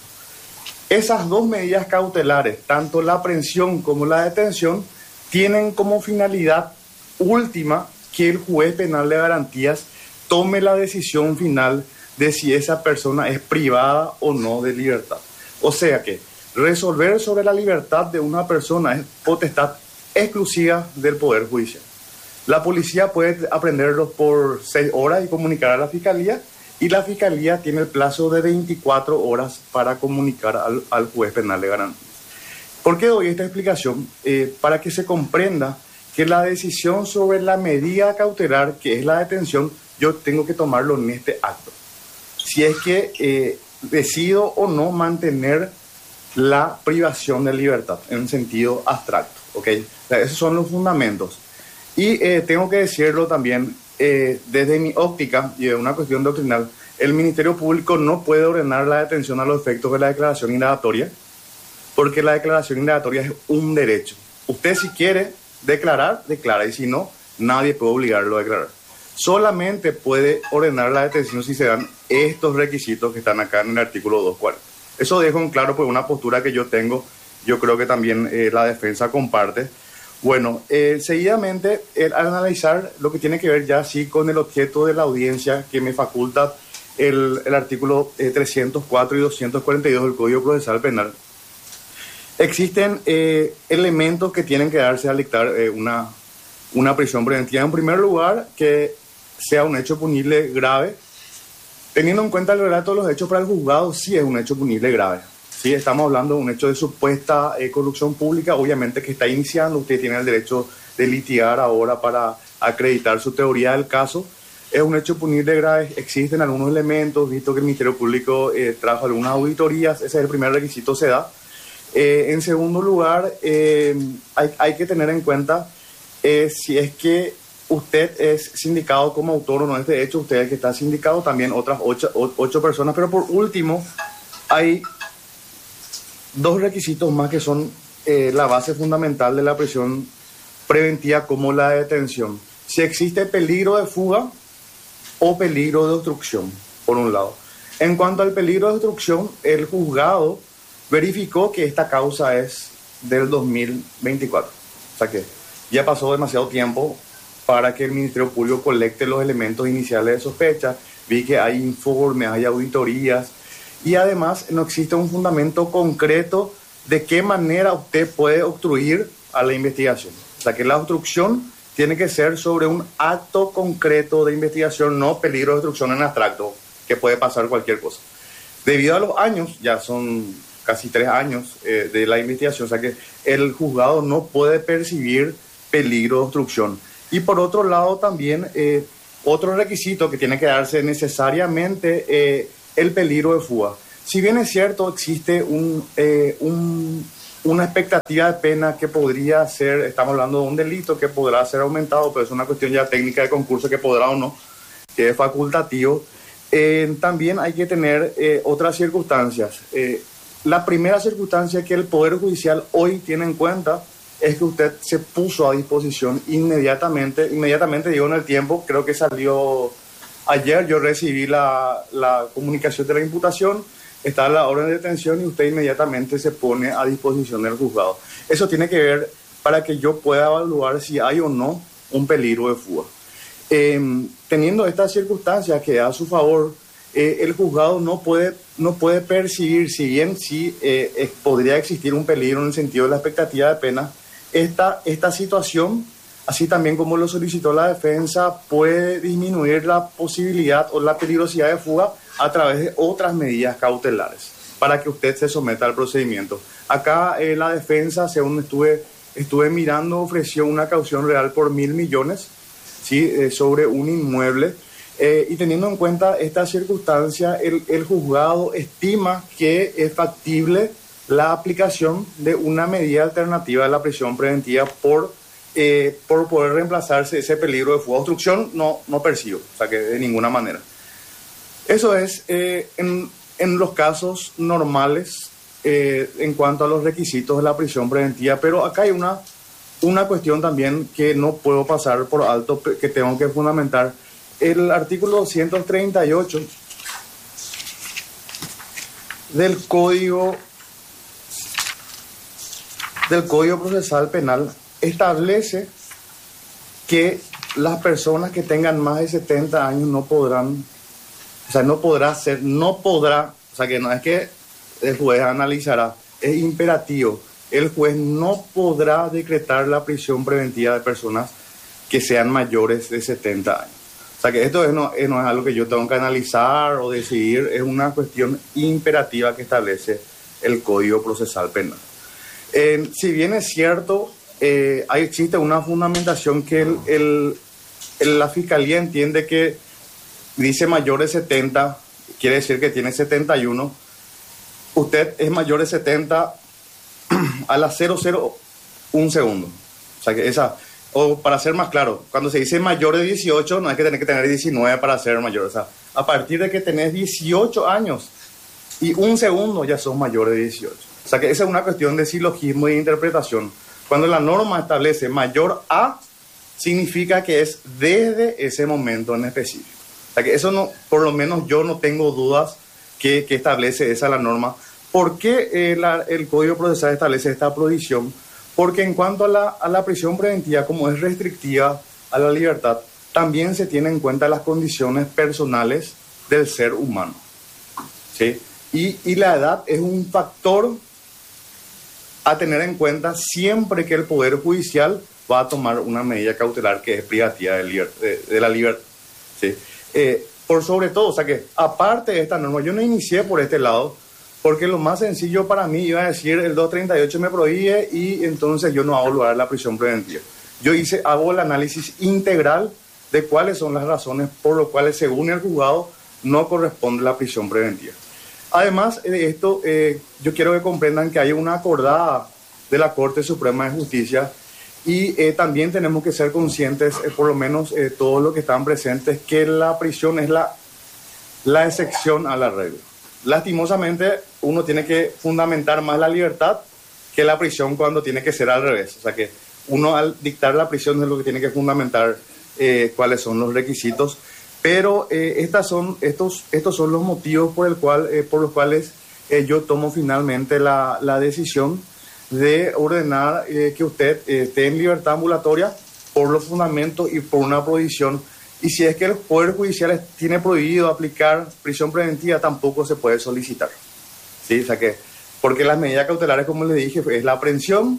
Esas dos medidas cautelares, tanto la aprehensión como la detención, tienen como finalidad última que el juez penal de garantías tome la decisión final de si esa persona es privada o no de libertad. O sea que resolver sobre la libertad de una persona es potestad exclusiva del Poder Judicial. La policía puede aprenderlos por 6 horas y comunicar a la Fiscalía, y la Fiscalía tiene el plazo de 24 horas para comunicar al juez penal de garantías. ¿Por qué doy esta explicación? Para que se comprenda que la decisión sobre la medida cautelar, que es la detención, yo tengo que tomarlo en este acto. Si es que decido o no mantener la privación de libertad en sentido abstracto, ¿ok? O sea, esos son los fundamentos. Y tengo que decirlo también, desde mi óptica y de una cuestión doctrinal, el Ministerio Público no puede ordenar la detención a los efectos de la declaración indagatoria, porque la declaración indagatoria es un derecho. Usted, si quiere declarar, declara, y si no, nadie puede obligarlo a declarar. Solamente puede ordenar la detención si se dan estos requisitos que están acá en el artículo 240. Eso dejo en claro, pues, una postura que yo tengo. Yo creo que también la defensa comparte. Bueno, seguidamente, al analizar lo que tiene que ver ya sí con el objeto de la audiencia que me faculta el artículo 304 y 242 del Código Procesal Penal, existen elementos que tienen que darse al dictar una prisión preventiva. En primer lugar, que sea un hecho punible grave. Teniendo en cuenta el relato de los hechos para el juzgado, sí es un hecho punible grave. Sí, estamos hablando de un hecho de supuesta corrupción pública, obviamente que está iniciando. Usted tiene el derecho de litigar ahora para acreditar su teoría del caso. Es un hecho punible grave, existen algunos elementos, visto que el Ministerio Público trajo algunas auditorías, ese es el primer requisito, se da. En segundo lugar, hay que tener en cuenta si es que usted es sindicado como autor o no de este hecho, usted es el que está sindicado, también otras 8 personas, pero por último hay 2 requisitos más que son la base fundamental de la prisión preventiva, como la detención. Si existe peligro de fuga o peligro de obstrucción, por un lado. En cuanto al peligro de obstrucción, el juzgado verificó que esta causa es del 2024. O sea que ya pasó demasiado tiempo para que el Ministerio Público colecte los elementos iniciales de sospecha. Vi que hay informes, hay auditorías, y además no existe un fundamento concreto de qué manera usted puede obstruir a la investigación. O sea que la obstrucción tiene que ser sobre un acto concreto de investigación, no peligro de obstrucción en abstracto, que puede pasar cualquier cosa. Debido a los años, ya son casi 3 años de la investigación, o sea que el juzgado no puede percibir peligro de obstrucción. Y por otro lado también, otro requisito que tiene que darse necesariamente el peligro de fuga. Si bien es cierto, existe una expectativa de pena que podría ser, estamos hablando de un delito que podrá ser aumentado, pero es una cuestión ya técnica de concurso que podrá o no, que es facultativo. También hay que tener otras circunstancias. La primera circunstancia que el Poder Judicial hoy tiene en cuenta es que usted se puso a disposición inmediatamente digo en el tiempo, creo que salió ayer, yo recibí la comunicación de la imputación, está la orden de detención y usted inmediatamente se pone a disposición del juzgado. Eso tiene que ver para que yo pueda evaluar si hay o no un peligro de fuga. Teniendo estas circunstancias que da a su favor, el juzgado no puede percibir, si bien sí podría existir un peligro en el sentido de la expectativa de pena, esta situación, así también como lo solicitó la defensa, puede disminuir la posibilidad o la peligrosidad de fuga a través de otras medidas cautelares para que usted se someta al procedimiento. Acá la defensa, según estuve mirando, ofreció una caución real por 1.000 millones, ¿sí? Sobre un inmueble. Y teniendo en cuenta esta circunstancia, el juzgado estima que es factible la aplicación de una medida alternativa de la prisión preventiva por poder reemplazarse ese peligro de fuga. Obstrucción no percibo, o sea que de ninguna manera. Eso es en los casos normales en cuanto a los requisitos de la prisión preventiva, pero acá hay una cuestión también que no puedo pasar por alto, que tengo que fundamentar. El artículo 238 del Código Procesal Penal establece que las personas que tengan más de 70 años no podrá, o sea que no es que el juez analizará, es imperativo, el juez no podrá decretar la prisión preventiva de personas que sean mayores de 70 años. O sea que esto no es algo que yo tengo que analizar o decidir, es una cuestión imperativa que establece el Código Procesal Penal. Si bien es cierto, existe una fundamentación que la Fiscalía entiende que dice mayor de 70, quiere decir que tiene 71, usted es mayor de 70 a las 001 segundo. O sea que o para ser más claro, cuando se dice mayor de 18, no es que tenés que tener 19 para ser mayor. O sea, a partir de que tenés 18 años y 1 segundo ya sos mayor de 18. O sea que esa es una cuestión de silogismo y de interpretación. Cuando la norma establece mayor a, significa que es desde ese momento en específico. O sea que eso no, por lo menos yo no tengo dudas que establece esa la norma. ¿Por qué el Código Procesal establece esta prohibición? Porque en cuanto a la prisión preventiva, como es restrictiva a la libertad, también se tienen en cuenta las condiciones personales del ser humano, ¿sí? Y la edad es un factor a tener en cuenta siempre que el Poder Judicial va a tomar una medida cautelar que es privativa de la libertad, ¿sí? Por sobre todo, o sea que aparte de esta norma, yo no inicié por este lado, porque lo más sencillo para mí iba a decir el 238 me prohíbe y entonces yo no hago lugar a la prisión preventiva. Yo hago el análisis integral de cuáles son las razones por las cuales, según el juzgado, no corresponde la prisión preventiva. Además de esto, yo quiero que comprendan que hay una acordada de la Corte Suprema de Justicia y también tenemos que ser conscientes, por lo menos todos los que están presentes, que la prisión es la excepción a la regla. Lastimosamente, uno tiene que fundamentar más la libertad que la prisión cuando tiene que ser al revés. O sea que uno al dictar la prisión es lo que tiene que fundamentar cuáles son los requisitos. Pero estos son los motivos por los cuales yo tomo finalmente la decisión de ordenar que usted esté en libertad ambulatoria por los fundamentos y por una prohibición y si es que el Poder Judicial tiene prohibido aplicar prisión preventiva, tampoco se puede solicitar. ¿Sí? O sea que, porque las medidas cautelares, como les dije, es la aprehensión,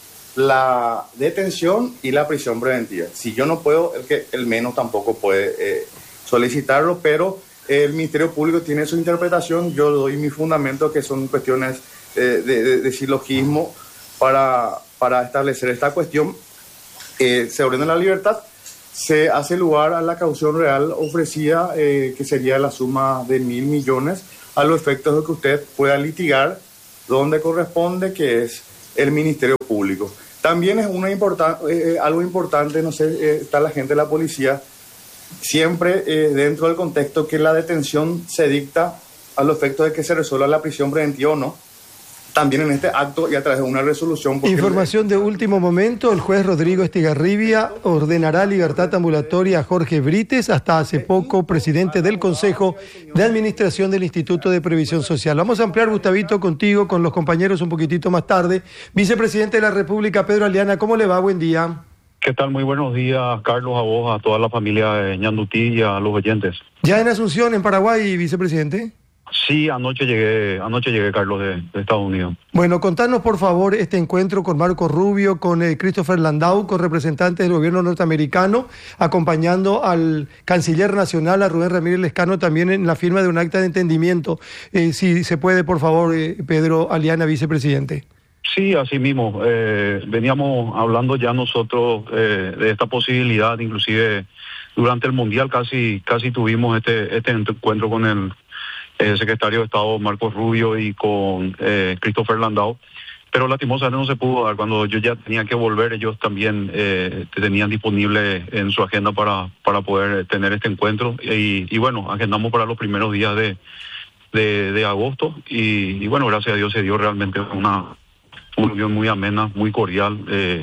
la detención y la prisión preventiva. Si yo no puedo, el menos tampoco puede solicitarlo, pero el Ministerio Público tiene su interpretación. Yo doy mi fundamento, que son cuestiones de silogismo para establecer esta cuestión. Se ordena la libertad, se hace lugar a la caución real ofrecida, que sería la suma de 1.000 millones, a los efectos de que usted pueda litigar donde corresponde, que es el Ministerio Público. También es algo importante, no sé, está la gente de la policía, siempre dentro del contexto que la detención se dicta a los efectos de que se resuelva la prisión preventiva o no. También en este acto y a través de una resolución. Información de último momento: el juez Rodrigo Estigarribia ordenará libertad ambulatoria a Jorge Brites, hasta hace poco presidente del Consejo de Administración del Instituto de Previsión Social. Vamos a ampliar, Gustavito, contigo, con los compañeros un poquitito más tarde. Vicepresidente de la República, Pedro Aliana, ¿cómo le va? Buen día. ¿Qué tal? Muy buenos días, Carlos, a vos, a toda la familia de Ñandutí y a los oyentes. ¿Ya en Asunción, en Paraguay, vicepresidente? Sí, anoche llegué, Carlos, de Estados Unidos. Bueno, contanos por favor este encuentro con Marco Rubio, con Christopher Landau, con representantes del gobierno norteamericano, acompañando al canciller nacional, a Rubén Ramírez Lescano, también en la firma de un acta de entendimiento. Si se puede, por favor, Pedro Aliana, vicepresidente. Sí, así mismo. Veníamos hablando ya nosotros de esta posibilidad, inclusive durante el Mundial casi tuvimos este encuentro con el secretario de Estado Marco Rubio y con Christopher Landau, pero lastimosamente no se pudo dar. Cuando yo ya tenía que volver, ellos también tenían disponible en su agenda para poder tener este encuentro, y bueno, agendamos para los primeros días de agosto, y bueno, gracias a Dios se dio realmente una reunión muy amena, muy cordial.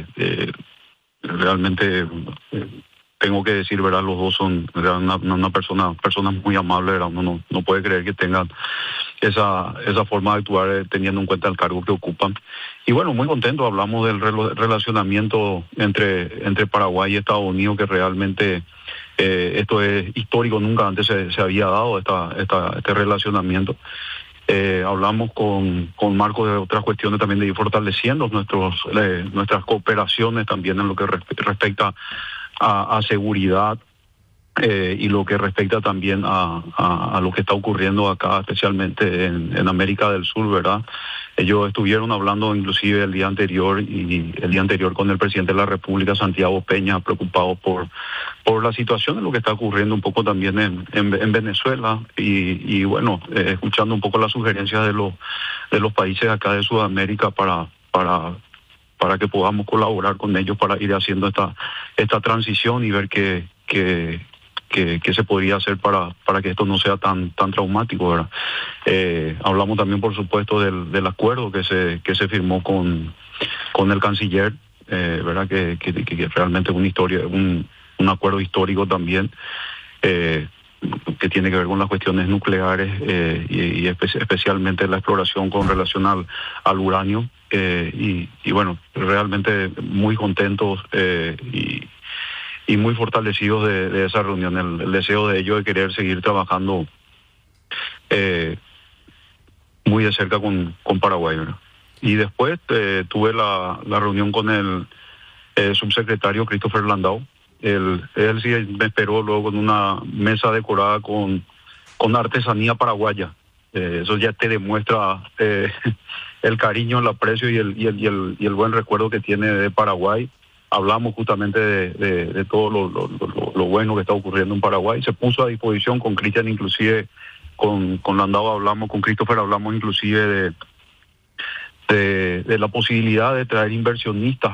Realmente tengo que decir, ¿verdad? Los dos son una personas muy amables, ¿verdad? Uno no puede creer que tengan esa forma de actuar teniendo en cuenta el cargo que ocupan. Y bueno, muy contento. Hablamos del relacionamiento entre Paraguay y Estados Unidos, que realmente esto es histórico, nunca antes se había dado este relacionamiento. Hablamos con Marco de otras cuestiones también, de ir fortaleciendo nuestras cooperaciones también en lo que respecta a seguridad, y lo que respecta también a lo que está ocurriendo acá, especialmente en América del Sur, ¿verdad? Ellos estuvieron hablando inclusive el día anterior con el presidente de la República, Santiago Peña, preocupado por la situación de lo que está ocurriendo un poco también en Venezuela, y bueno, escuchando un poco las sugerencias de los países acá de Sudamérica para que podamos colaborar con ellos para ir haciendo esta transición y ver qué se podría hacer para que esto no sea tan traumático, ¿verdad? Hablamos también, por supuesto, del acuerdo que se firmó con el canciller, ¿verdad? Que realmente es un acuerdo histórico también, que tiene que ver con las cuestiones nucleares, y especialmente la exploración con relación al uranio, y bueno, realmente muy contentos y muy fortalecidos de esa reunión, el deseo de ellos de querer seguir trabajando muy de cerca con Paraguay, ¿verdad? Y después tuve la reunión con el subsecretario Christopher Landau. Él sí me esperó luego con una mesa decorada con artesanía paraguaya. Eso ya te demuestra el cariño, el aprecio y el buen recuerdo que tiene de Paraguay. Hablamos justamente de todo lo bueno que está ocurriendo en Paraguay. Se puso a disposición con Cristian, inclusive con Landau hablamos, con Christopher hablamos inclusive de la posibilidad de traer inversionistas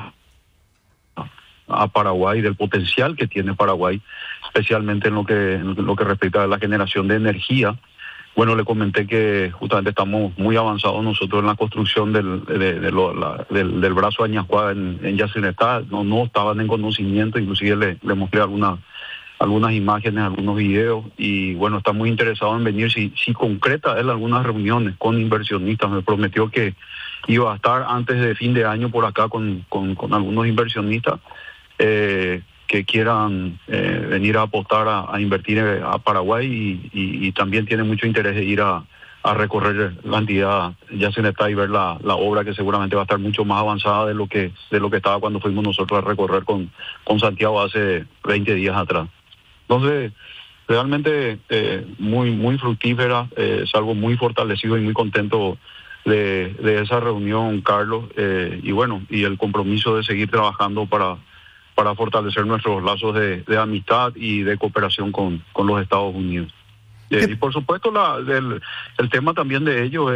a Paraguay, del potencial que tiene Paraguay, especialmente en lo que respecta a la generación de energía. Bueno, le comenté que justamente estamos muy avanzados nosotros en la construcción del brazo Añascuá en Yacinetá. No estaban en conocimiento, inclusive le mostré algunas imágenes, algunos videos, y bueno, está muy interesado en venir. Si concreta él algunas reuniones con inversionistas, me prometió que iba a estar antes de fin de año por acá con algunos inversionistas, quieran venir a apostar a invertir a Paraguay y también tienen mucho interés de ir a recorrer la entidad Yacyretá y ver la obra, que seguramente va a estar mucho más avanzada de lo que estaba cuando fuimos nosotros a recorrer con Santiago hace 20 días atrás. Entonces, realmente muy fructífera, salgo muy fortalecido y muy contento de esa reunión, Carlos, y el compromiso de seguir trabajando para fortalecer nuestros lazos de amistad y de cooperación con los Estados Unidos. Y por supuesto el tema también de ellos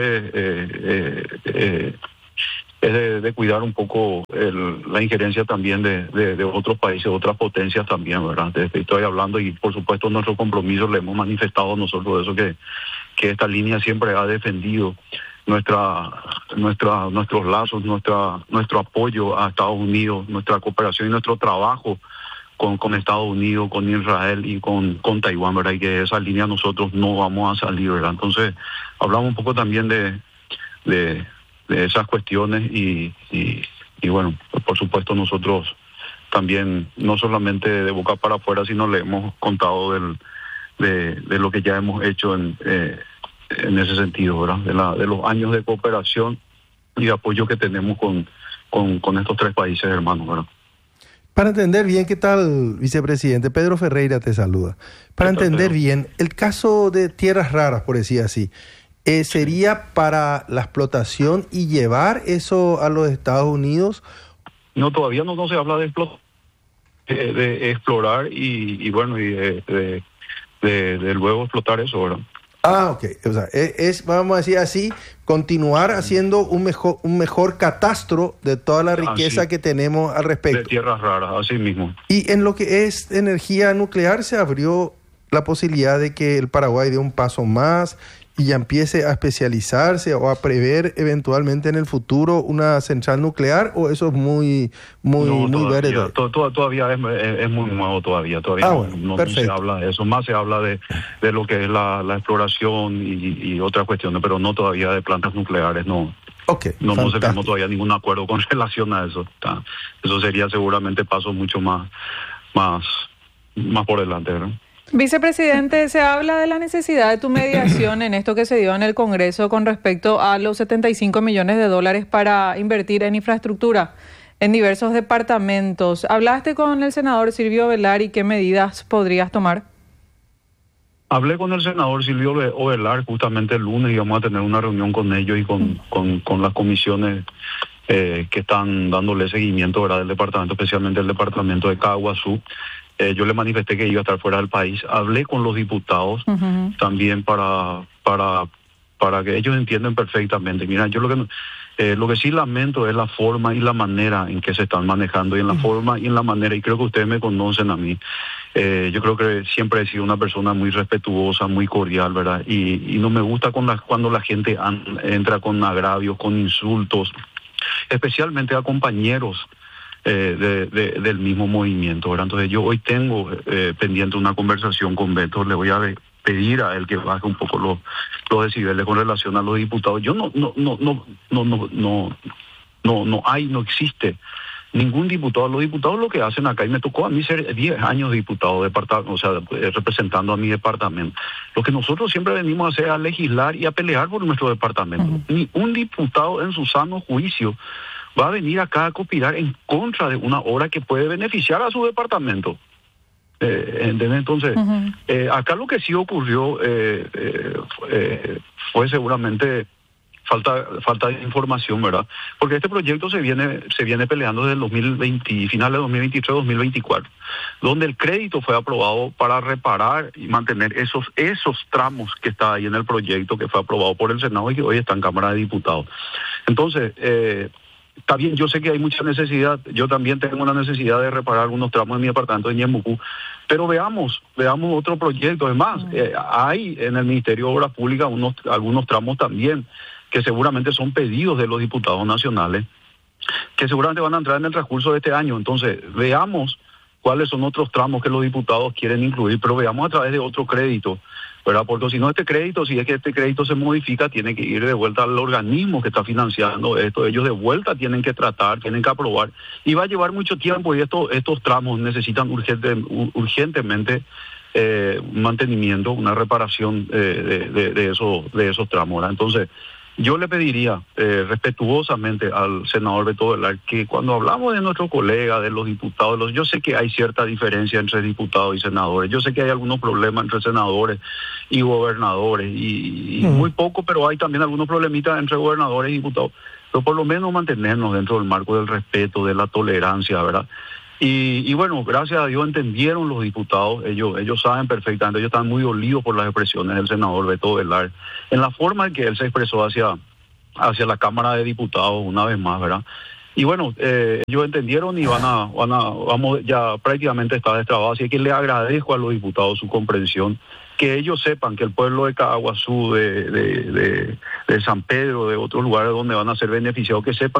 es de cuidar un poco la injerencia también de otros países, otras potencias también, ¿verdad? Estoy hablando y por supuesto nuestro compromiso le hemos manifestado nosotros eso, que esta línea siempre ha defendido nuestros lazos, nuestro apoyo a Estados Unidos, nuestra cooperación y nuestro trabajo con Estados Unidos, con Israel y con Taiwán, ¿verdad? Y que esa línea nosotros no vamos a salir, ¿verdad? Entonces, hablamos un poco también de esas cuestiones y bueno, por supuesto nosotros también, no solamente de boca para afuera, sino le hemos contado de lo que ya hemos hecho en ese sentido, ¿verdad? De los años de cooperación y de apoyo que tenemos con estos tres países hermanos, ¿verdad? Para entender bien, ¿qué tal, vicepresidente? Pedro Ferreira te saluda. Para entender bien, el caso de tierras raras, por decir así, ¿sería para la explotación y llevar eso a los Estados Unidos? No, todavía no se habla de explorar y bueno, y de luego explotar eso, ¿verdad? Ah, ok. O sea, vamos a decir así, continuar haciendo un mejor catastro de toda la riqueza que tenemos al respecto. De tierras raras, así mismo. Y en lo que es energía nuclear, se abrió la posibilidad de que el Paraguay dé un paso más y ya empiece a especializarse o a prever eventualmente en el futuro una central nuclear, o eso es muy verde. Todavía es muy nuevo todavía no se habla de eso, más se habla de lo que es la exploración y otras cuestiones, pero no todavía de plantas nucleares, no. Okay, no se firmó todavía ningún acuerdo con relación a eso. Eso sería seguramente paso mucho más por delante, ¿verdad? Vicepresidente, se habla de la necesidad de tu mediación en esto que se dio en el Congreso con respecto a los 75 millones de dólares para invertir en infraestructura en diversos departamentos. ¿Hablaste con el senador Silvio Velar y qué medidas podrías tomar? Hablé con el senador Silvio Velar justamente el lunes y vamos a tener una reunión con ellos y con las comisiones que están dándole seguimiento, ¿verdad?, del departamento, especialmente el departamento de Caguazú. Yo le manifesté que iba a estar fuera del país. Hablé con los diputados también para que ellos entiendan perfectamente. Mira, yo lo que sí lamento es la forma y la manera en que se están manejando, y en la forma y en la manera, y creo que ustedes me conocen a mí. Yo creo que siempre he sido una persona muy respetuosa, muy cordial, ¿verdad? Y no me gusta cuando la gente entra con agravios, con insultos, especialmente a compañeros del mismo movimiento, ¿verdad? Entonces yo hoy tengo pendiente una conversación con Beto. Le voy a pedir a él que baje un poco los decibeles con relación a los diputados. Yo no existe ningún diputado. Los diputados lo que hacen acá, y me tocó a mí ser 10 años diputado representando a mi departamento. Lo que nosotros siempre venimos a hacer es a legislar y a pelear por nuestro departamento. Ni un diputado en su sano juicio va a venir acá a conspirar en contra de una obra que puede beneficiar a su departamento. ¿Entendés? Entonces, acá lo que sí ocurrió fue seguramente falta de información, ¿verdad? Porque este proyecto se viene peleando desde el 2020, final de 2023-2024, donde el crédito fue aprobado para reparar y mantener esos tramos que está ahí en el proyecto, que fue aprobado por el Senado y que hoy está en Cámara de Diputados. Entonces, está bien, yo sé que hay mucha necesidad, yo también tengo una necesidad de reparar algunos tramos en mi departamento de Ñemucú, pero veamos otro proyecto. Además, hay en el Ministerio de Obras Públicas algunos tramos también que seguramente son pedidos de los diputados nacionales, que seguramente van a entrar en el transcurso de este año. Entonces, veamos cuáles son otros tramos que los diputados quieren incluir, pero veamos a través de otro crédito ¿verdad? Porque si no, si es que este crédito se modifica, tiene que ir de vuelta al organismo que está financiando esto. Ellos de vuelta tienen que tratar, tienen que aprobar. Y va a llevar mucho tiempo y estos tramos necesitan urgentemente un mantenimiento, una reparación de esos tramos, ¿verdad? Entonces, yo le pediría respetuosamente al senador Beto Velar que cuando hablamos de nuestros colegas, de los diputados, yo sé que hay cierta diferencia entre diputados y senadores, yo sé que hay algunos problemas entre senadores y gobernadores, y muy poco, pero hay también algunos problemitas entre gobernadores y diputados, pero por lo menos mantenernos dentro del marco del respeto, de la tolerancia, ¿verdad? Y bueno, gracias a Dios entendieron los diputados, ellos saben perfectamente, ellos están muy dolidos por las expresiones del senador Beto Velar, en la forma en que él se expresó hacia la Cámara de Diputados una vez más, ¿verdad? Y bueno, ellos entendieron y vamos, ya prácticamente está destrabado, así que le agradezco a los diputados su comprensión, que ellos sepan que el pueblo de Caaguazú, de San Pedro, de otros lugares donde van a ser beneficiados, que sepan